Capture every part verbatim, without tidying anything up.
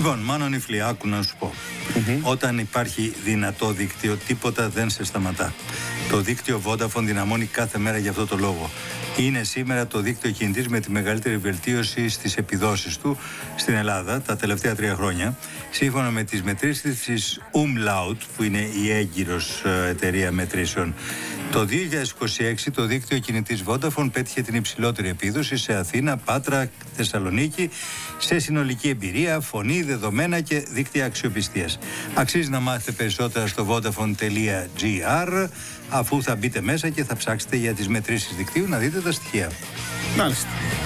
Λοιπόν, Μάνο Νιφλή, άκου να σου πω. Mm-hmm. Όταν υπάρχει δυνατό δίκτυο, τίποτα δεν σε σταματά. Το δίκτυο Vodafone δυναμώνει κάθε μέρα για αυτό το λόγο. Είναι σήμερα το δίκτυο κινητής με τη μεγαλύτερη βελτίωση στις επιδόσεις του στην Ελλάδα τα τελευταία τρία χρόνια. Σύμφωνα με τις μετρήσεις της Umlaut, που είναι η έγκυρος εταιρεία μετρήσεων, το δύο χιλιάδες είκοσι έξι το δίκτυο κινητής Vodafone πέτυχε την υψηλότερη επίδοση σε Αθήνα, Πάτρα, Θεσσαλονίκη, σε συνολική εμπειρία, φωνή, δεδομένα και δίκτυα αξιοπιστίας. Αξίζει να μάθετε περισσότερα στο vodafone τελεία gr, αφού θα μπείτε μέσα και θα ψάξετε για τις μετρήσεις δικτύου να δείτε τα στοιχεία. Μάλιστα.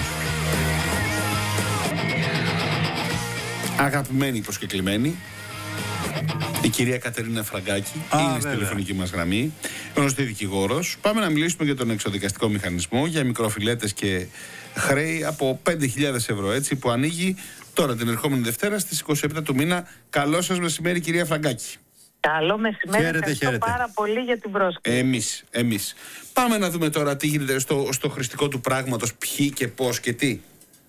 Αγαπημένη προσκεκλημένη, η κυρία Κατερίνα Φραγκάκη, Α, είναι στη τηλεφωνική μας γραμμή, γνωστή δικηγόρος. Πάμε να μιλήσουμε για τον εξοδικαστικό μηχανισμό για μικροφιλέτες και χρέη από πέντε χιλιάδες ευρώ, έτσι, που ανοίγει τώρα την ερχόμενη Δευτέρα στις είκοσι επτά του μήνα. Καλό σας μεσημέρι, κυρία Φραγκάκη. Καλό μεσημέρι, χαίρετε, ευχαριστώ χαίρετε. πάρα πολύ για την πρόσκληση. Εμείς, εμείς. Πάμε να δούμε τώρα τι γίνεται στο, στο χρηστικό του πράγματος, ποιοι και πώς και τι.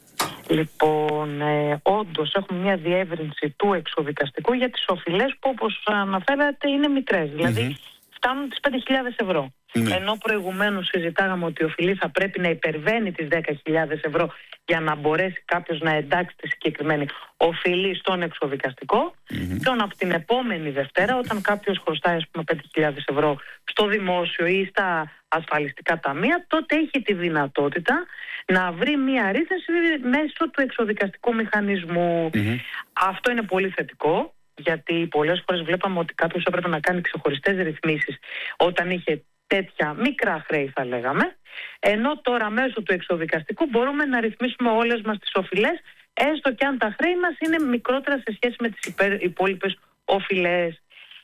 Λοιπόν, ε, όντως έχουμε μια διεύρυνση του εξοδικαστικού για τις οφειλές που, όπως αναφέρατε, είναι μικρές. Δηλαδή mm-hmm. φτάνουν τις πέντε χιλιάδες ευρώ. Mm-hmm. Ενώ προηγουμένως συζητάγαμε ότι η οφειλή θα πρέπει να υπερβαίνει τις δέκα χιλιάδες ευρώ για να μπορέσει κάποιος να εντάξει τη συγκεκριμένη οφειλή στον εξοδικαστικό. Mm-hmm. Και από την επόμενη Δευτέρα, όταν κάποιος χρωστάει, ας πούμε, πέντε χιλιάδες ευρώ στο δημόσιο ή στα ασφαλιστικά ταμεία, τότε έχει τη δυνατότητα να βρει μια ρύθμιση μέσω του εξοδικαστικού μηχανισμού. Mm-hmm. Αυτό είναι πολύ θετικό, γιατί πολλές φορές βλέπαμε ότι κάποιος έπρεπε να κάνει ξεχωριστές ρυθμίσεις όταν είχε τέτοια μικρά χρέη, θα λέγαμε, ενώ τώρα μέσω του εξοδικαστικού μπορούμε να ρυθμίσουμε όλες μας τις οφειλές, έστω και αν τα χρέη μας είναι μικρότερα σε σχέση με τις υπέρ, υπόλοιπες οφειλές.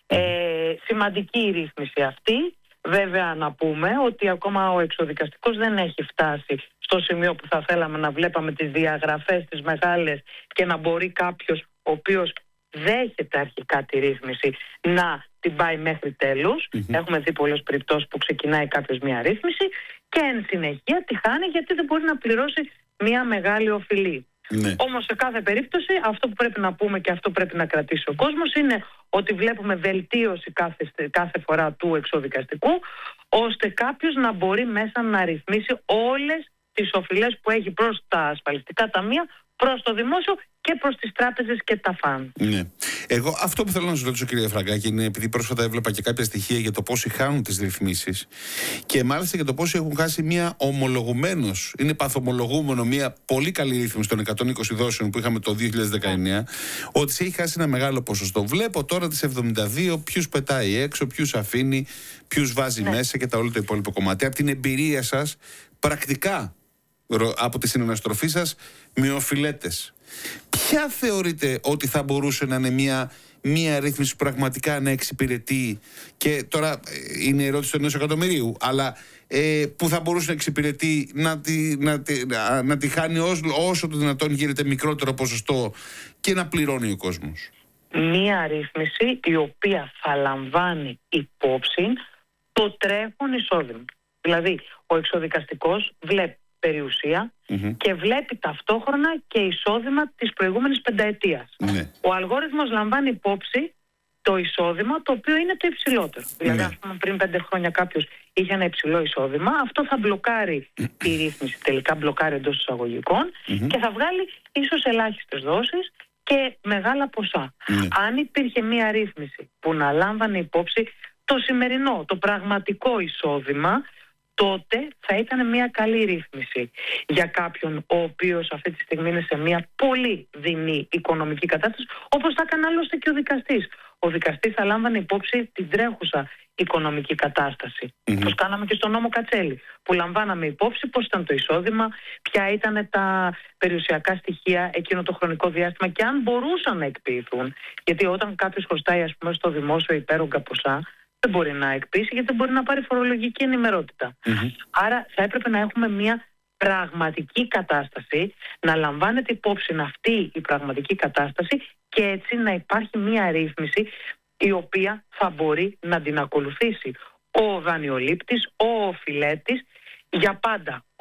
Ε, σημαντική η ρύθμιση αυτή. Βέβαια, να πούμε ότι ακόμα ο εξοδικαστικός δεν έχει φτάσει στο σημείο που θα θέλαμε να βλέπαμε τις διαγραφές τις μεγάλες και να μπορεί κάποιος ο οποίος δέχεται αρχικά τη ρύθμιση να την πάει μέχρι τέλους. Mm-hmm. Έχουμε δει πολλές περιπτώσεις που ξεκινάει κάποιος μια ρύθμιση και εν συνεχεία τη χάνει γιατί δεν μπορεί να πληρώσει μια μεγάλη οφειλή. Mm-hmm. Όμως σε κάθε περίπτωση αυτό που πρέπει να πούμε και αυτό που πρέπει να κρατήσει ο κόσμος είναι ότι βλέπουμε βελτίωση κάθε, κάθε φορά του εξοδικαστικού, ώστε κάποιος να μπορεί μέσα να ρυθμίσει όλες τις οφειλές που έχει προς τα ασφαλιστικά ταμεία, προς το δημόσιο και προς τις τράπεζες και τα φαν. Ναι. Εγώ αυτό που θέλω να σας ρωτήσω, κυρία Φραγκάκη, είναι επειδή πρόσφατα έβλεπα και κάποια στοιχεία για το πόσοι χάνουν τις ρυθμίσεις και μάλιστα για το πόσοι έχουν χάσει μια ομολογουμένως, είναι παθομολογούμενο, μια πολύ καλή ρύθμιση των εκατόν είκοσι δόσεων που είχαμε το δύο χιλιάδες δεκαεννιά, yeah. ότι σε έχει χάσει ένα μεγάλο ποσοστό. Βλέπω τώρα τις εβδομήντα δύο, ποιους πετάει έξω, ποιους αφήνει, ποιους βάζει yeah. μέσα και τα όλο το υπόλοιπο κομμάτι. Από την εμπειρία σας, πρακτικά, από τη συναναστροφή σας με οφειλέτες, ποια θεωρείτε ότι θα μπορούσε να είναι μια, μια ρύθμιση που πραγματικά να εξυπηρετεί, και τώρα είναι η ερώτηση του ενός εκατομμυρίου, αλλά ε, που θα μπορούσε να εξυπηρετεί να τη, να τη, να, να τη χάνει όσο, όσο το δυνατόν γίνεται μικρότερο ποσοστό και να πληρώνει ο κόσμος? Μια ρύθμιση η οποία θα λαμβάνει υπόψη το τρέχον εισόδημα. Δηλαδή ο εξοδικαστικός βλέπει περιουσία mm-hmm. και βλέπει ταυτόχρονα και εισόδημα της προηγούμενης πενταετίας. Mm-hmm. Ο αλγόριθμος λαμβάνει υπόψη το εισόδημα το οποίο είναι το υψηλότερο. Mm-hmm. Δηλαδή, ας πούμε, πριν πέντε χρόνια κάποιος είχε ένα υψηλό εισόδημα, αυτό θα μπλοκάρει mm-hmm. τη ρύθμιση, τελικά μπλοκάρει εντός εισαγωγικών mm-hmm. και θα βγάλει ίσως ελάχιστες δόσεις και μεγάλα ποσά. Mm-hmm. Αν υπήρχε μία ρύθμιση που να λάμβανε υπόψη το σημερινό, το πραγματικό εισόδημα, τότε θα ήταν μια καλή ρύθμιση για κάποιον ο οποίος αυτή τη στιγμή είναι σε μια πολύ δεινή οικονομική κατάσταση, όπως θα έκανε άλλωστε και ο δικαστής. Ο δικαστής θα λάμβανε υπόψη την τρέχουσα οικονομική κατάσταση. Mm-hmm. Όπως κάναμε και στο νόμο Κατσέλη, που λαμβάναμε υπόψη πώς ήταν το εισόδημα, ποια ήταν τα περιουσιακά στοιχεία εκείνο το χρονικό διάστημα και αν μπορούσαν να εκποιηθούν. Γιατί όταν κάποιος χρωστάει, ας πούμε, στο δημόσιο υπέρογκα ποσά, δεν μπορεί να εκπίσει γιατί δεν μπορεί να πάρει φορολογική ενημερότητα. Mm-hmm. Άρα θα έπρεπε να έχουμε μια πραγματική κατάσταση, να λαμβάνεται υπόψη αυτή η πραγματική κατάσταση και έτσι να υπάρχει μια ρύθμιση η οποία θα μπορεί να την ακολουθήσει ο δανειολήπτης, ο οφειλέτης για πάντα.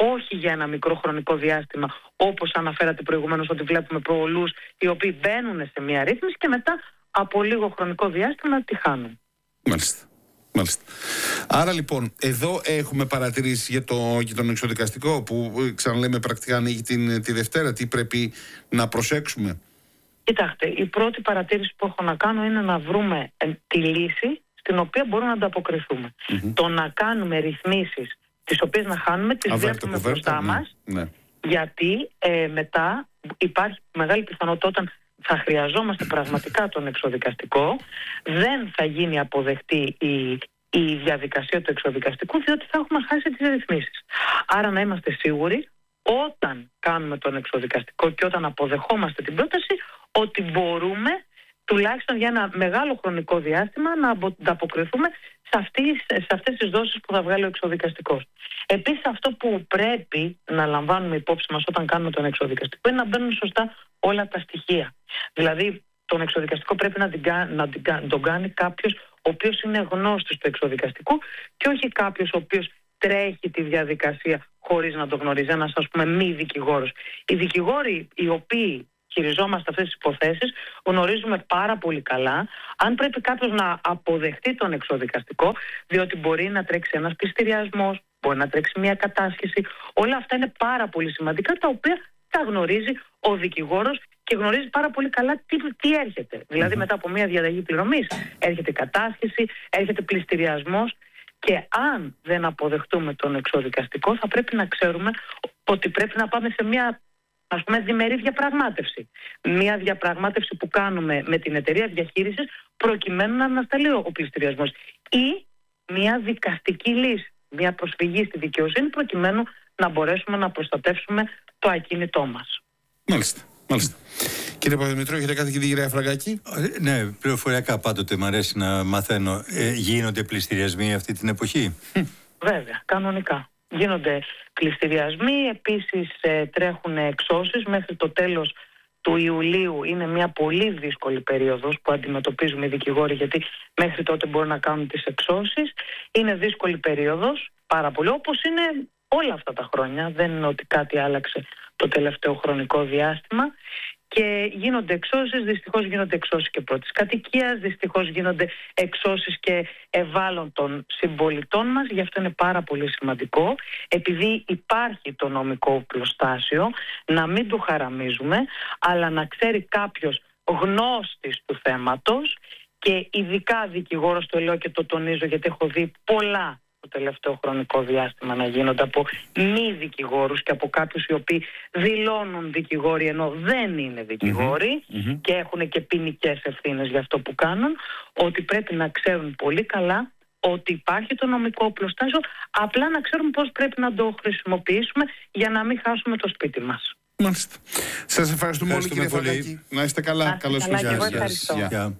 όχι για ένα μικρό χρονικό διάστημα, όπως αναφέρατε προηγουμένως, ότι βλέπουμε πολλούς οι οποίοι μπαίνουν σε μια ρύθμιση και μετά από λίγο χρονικό διάστημα τη χάνουν. Μάλιστα. Μάλιστα. Άρα λοιπόν, εδώ έχουμε παρατηρήσει για, το, για τον εξοδικαστικό που ξαναλέμε πρακτικά ανοίγει την, τη Δευτέρα. Τι πρέπει να προσέξουμε? Κοιτάξτε, η πρώτη παρατήρηση που έχω να κάνω είναι να βρούμε ε, τη λύση στην οποία μπορούμε να ανταποκριθούμε. Mm-hmm. Το να κάνουμε ρυθμίσεις τις οποίες να χάνουμε, τις βλέπουμε μπροστά ναι, μας, ναι. γιατί ε, μετά υπάρχει μεγάλη πιθανότητα όταν θα χρειαζόμαστε πραγματικά τον εξοδικαστικό, δεν θα γίνει αποδεκτή η, η διαδικασία του εξοδικαστικού, διότι θα έχουμε χάσει τις ρυθμίσεις. Άρα να είμαστε σίγουροι όταν κάνουμε τον εξοδικαστικό και όταν αποδεχόμαστε την πρόταση ότι μπορούμε τουλάχιστον για ένα μεγάλο χρονικό διάστημα να ανταποκριθούμε σε, αυτές, σε αυτές τις δόσεις που θα βγάλει ο εξοδικαστικός. Επίσης αυτό που πρέπει να λαμβάνουμε υπόψη μας όταν κάνουμε τον εξοδικαστικό είναι να μπαίνουν σωστά όλα τα στοιχεία. Δηλαδή τον εξοδικαστικό πρέπει να, την, να, την, να τον κάνει κάποιος ο οποίος είναι γνώστης του εξοδικαστικού και όχι κάποιος ο οποίος τρέχει τη διαδικασία χωρίς να το γνωρίζει, ένας ας πούμε μη δικηγόρος. Οι δικηγόροι οι οποίοι χειριζόμαστε αυτές τις υποθέσεις γνωρίζουμε πάρα πολύ καλά αν πρέπει κάποιος να αποδεχτεί τον εξοδικαστικό, διότι μπορεί να τρέξει ένας πληστηριασμός, μπορεί να τρέξει μια κατάσχεση. Όλα αυτά είναι πάρα πολύ σημαντικά, τα οποία τα γνωρίζει ο δικηγόρος και γνωρίζει πάρα πολύ καλά τι, τι έρχεται. Mm-hmm. Δηλαδή μετά από μια διαταγή πληρωμής έρχεται κατάσχεση, έρχεται πληστηριασμός. Και αν δεν αποδεχτούμε τον εξοδικαστικό, θα πρέπει να ξέρουμε ότι πρέπει να πάμε σε μια, ας πούμε, διμερή διαπραγμάτευση. Μια διαπραγμάτευση που κάνουμε με την εταιρεία διαχείρισης προκειμένου να ανασταλεί ο πληστηριασμός. Ή μια δικαστική λύση, μια προσφυγή στη δικαιοσύνη προκειμένου να μπορέσουμε να προστατεύσουμε το ακίνητό μας. Μάλιστα. Μάλιστα. Κύριε Παπαδημητρίου, έχετε κάτι, κυρία Φραγκάκη? Ναι, πληροφοριακά πάντοτε μου αρέσει να μαθαίνω. Ε, γίνονται πληστηριασμοί αυτή την εποχή? Βέβαια, κανονικά. Γίνονται πληστηριασμοί, επίσης ε, τρέχουν εξώσεις μέχρι το τέλος του Ιουλίου. Είναι μια πολύ δύσκολη περίοδος που αντιμετωπίζουμε οι δικηγόροι, γιατί μέχρι τότε μπορούν να κάνουν τις εξώσεις. Είναι δύσκολη περίοδος, πάρα πολύ, όπως είναι όλα αυτά τα χρόνια. Δεν είναι ότι κάτι άλλαξε το τελευταίο χρονικό διάστημα. Και γίνονται εξώσεις, δυστυχώς γίνονται εξώσεις και πρώτης κατοικίας, δυστυχώς γίνονται εξώσεις και ευάλωτων συμπολιτών μας. Γι' αυτό είναι πάρα πολύ σημαντικό, επειδή υπάρχει το νομικό πλωστάσιο, να μην το χαραμίζουμε, αλλά να ξέρει κάποιος γνώστης του θέματος και ειδικά δικηγόρος, το λέω και το τονίζω γιατί έχω δει πολλά το τελευταίο χρονικό διάστημα να γίνονται από μη δικηγόρους και από κάποιους οι οποίοι δηλώνουν δικηγόροι ενώ δεν είναι δικηγόροι mm-hmm. και έχουν και ποινικές ευθύνες για αυτό που κάνουν, ότι πρέπει να ξέρουν πολύ καλά ότι υπάρχει το νομικό οπλοστάσιο, απλά να ξέρουμε πώς πρέπει να το χρησιμοποιήσουμε για να μην χάσουμε το σπίτι μας. Μάλιστα. Σας ευχαριστούμε όλοι, κύριε Φραγκάκη. Να είστε καλά. Καλώς ήρθατε.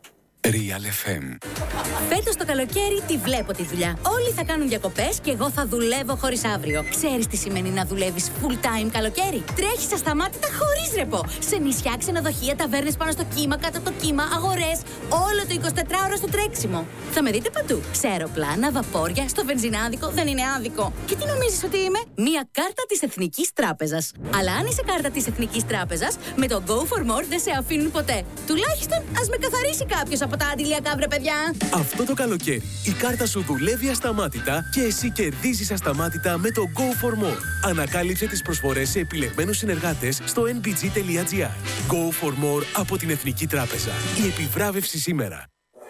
Real εφ εμ. Φέτος το καλοκαίρι τη βλέπω τη δουλειά. Όλοι θα κάνουν διακοπές και εγώ θα δουλεύω χωρίς αύριο. Ξέρεις τι σημαίνει να δουλεύεις full time καλοκαίρι? Τρέχεις ασταμάτητα χωρίς ρεπό. Σε νησιά, ξενοδοχεία, ταβέρνες πάνω στο κύμα, κάτω από το κύμα, αγορές. Όλο το εικοσιτετράωρο στο τρέξιμο. Θα με δείτε παντού. Σε αεροπλάνα, βαπόρια, στο βενζινάδικο. Δεν είναι άδικο. Και τι νομίζεις ότι είμαι? Μία κάρτα της Εθνικής Τράπεζας. Αλλά αν είσαι κάρτα της Εθνικής Τράπεζας, με το Go for More δεν σε αφήνουν ποτέ. Τουλάχιστον ας με καθαρίσει κάποιος από τα αντιλιακά, βρε παιδιά. Αυτό το καλοκαίρι η κάρτα σου δουλεύει ασταμάτητα και εσύ κερδίζεις ασταμάτητα με το Go for More. Ανακάλυψε τις προσφορές σε επιλεγμένους συνεργάτες στο εν μπι τζι τελεία τζι άρ. Go for More από την Εθνική Τράπεζα. Η επιβράβευση σήμερα.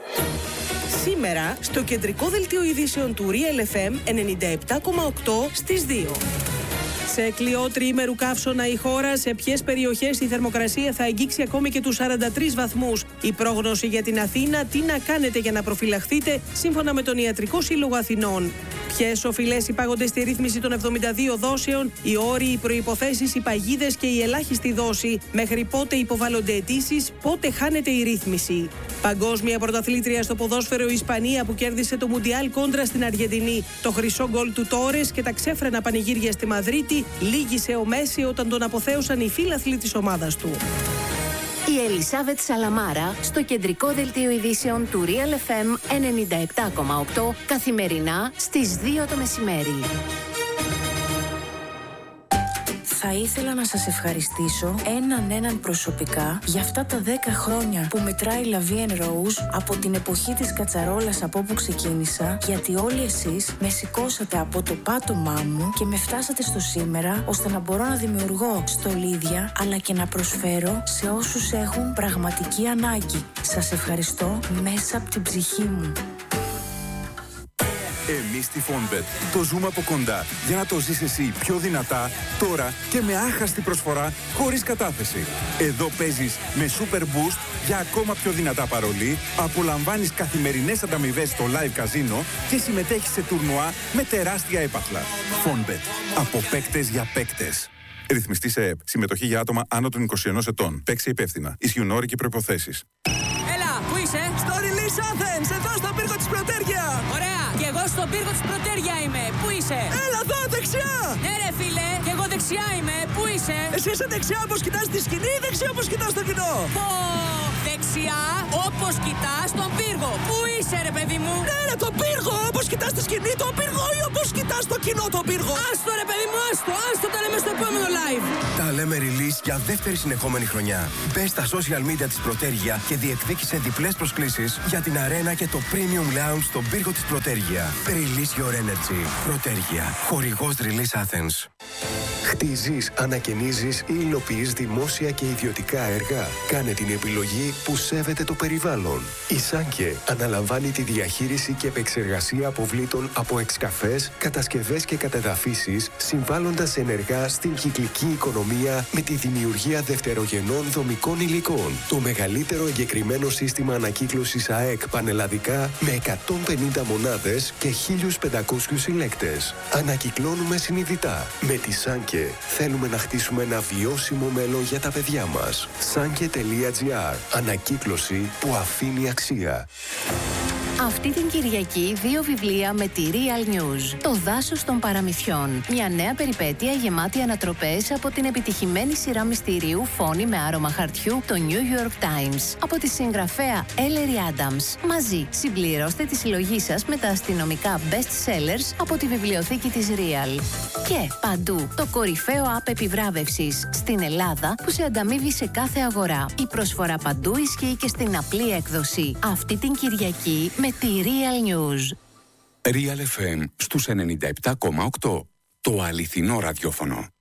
Σήμερα στο κεντρικό δελτίο ειδήσεων του Real εφ εμ ενενήντα επτά κόμμα οκτώ στις δύο. Σε κλειό τριήμερου καύσωνα η χώρα, σε ποιες περιοχές η θερμοκρασία θα αγγίξει ακόμη και τους σαράντα τρεις βαθμούς. Η πρόγνωση για την Αθήνα, τι να κάνετε για να προφυλαχθείτε, σύμφωνα με τον Ιατρικό Σύλλογο Αθηνών. Ποιες οφειλές υπάγονται στη ρύθμιση των εβδομήντα δύο δόσεων, οι όροι, οι προϋποθέσεις, οι παγίδες και η ελάχιστη δόση. Μέχρι πότε υποβάλλονται αιτήσεις, πότε χάνεται η ρύθμιση. Παγκόσμια πρωταθλήτρια στο ποδόσφαιρο η Ισπανία που κέρδισε το Μουντιάλ κόντρα στην Αργεντινή. Το χρυσό γκολ του Τόρες και τα ξέφρενα πανηγύρια στη Μαδρίτη λύγησε ο Μέση όταν τον αποθέωσαν οι φίλαθλοι της ομάδας του. Η Ελισάβετ Σαλαμάρα στο κεντρικό δελτίο ειδήσεων του Real εφ εμ ενενήντα επτά κόμμα οκτώ καθημερινά στις δύο το μεσημέρι. Θα ήθελα να σας ευχαριστήσω έναν έναν προσωπικά για αυτά τα δέκα χρόνια που μετράει La Vie en Rose από την εποχή της κατσαρόλας από όπου ξεκίνησα, γιατί όλοι εσείς με σηκώσατε από το πάτωμά μου και με φτάσατε στο σήμερα, ώστε να μπορώ να δημιουργώ στολίδια αλλά και να προσφέρω σε όσους έχουν πραγματική ανάγκη. Σας ευχαριστώ μέσα από την ψυχή μου. Εμείς στη Fonbet το ζούμε από κοντά για να το ζεις εσύ πιο δυνατά, τώρα και με άχαστη προσφορά χωρίς κατάθεση. Εδώ παίζεις με Super Boost για ακόμα πιο δυνατά παρολί, απολαμβάνεις καθημερινές ανταμοιβές στο live καζίνο και συμμετέχεις σε τουρνουά με τεράστια έπαθλα. Fonbet. Από παίκτες για παίκτες. Ρυθμιστή σε ΕΕΠ. Συμμετοχή για άτομα άνω των είκοσι ενός ετών. Παίξε υπεύθυνα. Ισχύουν όροι και προϋποθέσεις. Έλα, πού είσαι? Στο Release Athens, εδώ στον πύργο της Πρωτέρια. Ωραία. Και εγώ στον πύργο της Πρωτέρια είμαι. Πού είσαι? Έλα εδώ, δεξιά! Ναι ρε φίλε, και εγώ δεξιά είμαι. Πού είσαι? Εσύ είσαι δεξιά όπως κοιτάς τη σκηνή ή δεξιά όπως κοιτάς το κοινό? Πω, δεξιά όπως κοιτάς τον πύργο. Πού είσαι ρε παιδί μου? Ναι ρε, τον πύργο, όπως κοιτάς τη σκηνή τον πύργο ή όπως κοιτάς το κοινό τον πύργο? Άστο ρε παιδί μου, άστο, άστο, τα λέμε στο επόμενο live. Τα λέμε release για δεύτερη συνεχόμενη χρονιά. Μπες στα social media της Πρωτέρια και διεκδίκησε διπλές προσκλήσεις για την αρένα και το premium lounge στον πύργο της Πρωτέρια. Release your energy. Πρωτέρια. Χορηγός Release Athens. Χτίζεις, ανακαινίζεις ή υλοποιείς δημόσια και ιδιωτικά έργα. Κάνε την επιλογή που σέβεται το περιβάλλον. Η Σάνκε αναλαμβάνει τη διαχείριση και επεξεργασία αποβλήτων από εξκαφές, κατασκευές και κατεδαφίσεις, συμβάλλοντας ενεργά στην κυκλική οικονομία με τη δημιουργία δευτερογενών δομικών υλικών. Το μεγαλύτερο εγκεκριμένο σύστημα ανακύκλωσης ΑΕΚ πανελλαδικά με εκατόν πενήντα μονάδες και χίλιους πεντακόσιους συλλέκτες. Ανακυκλώνουμε συνειδητά. Με τη Σάνκε θέλουμε να χτίσουμε ένα βιώσιμο μέλλον για τα παιδιά μας. Sanke τελεία gr. Ανακύκλωση που αφήνει αξία. Αυτή την Κυριακή δύο βιβλία με τη Real News. Το δάσος των παραμυθιών. Μια νέα περιπέτεια γεμάτη ανατροπές από την επιτυχημένη σειρά μυστηρίου Φόνη με άρωμα χαρτιού, το New York Times. Από τη συγγραφέα Ellery Adams. Μαζί συμπληρώστε τη συλλογή σας με τα αστυνομικά best sellers από τη βιβλιοθήκη της Real. Και παντού το κορυφαίο app επιβράβευσης στην Ελλάδα που σε ανταμείβει σε κάθε αγορά. Η προσφορά παντού ισχύει και στην απλή έκδοση. Αυτή την Κυριακή με τη Real News. Real εφ εμ στους ενενήντα επτά κόμμα οκτώ. Το αληθινό ραδιόφωνο.